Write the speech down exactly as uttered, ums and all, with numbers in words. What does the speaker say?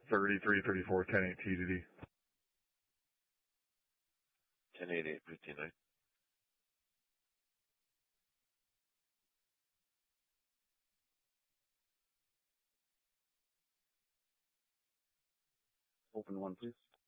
thirty-three thirty-four ten eight T D D. ten eighty-eight fifty-nine. Open one, please.